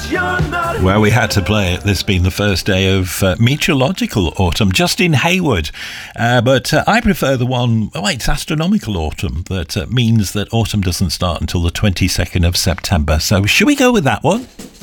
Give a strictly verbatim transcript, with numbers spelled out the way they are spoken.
Well, we had to play it. This being the first day of uh, meteorological autumn, just in Hayward. Uh, but uh, I prefer the one, oh, it's astronomical autumn. That uh, means that autumn doesn't start until the twenty-second of September. So should we go with that one?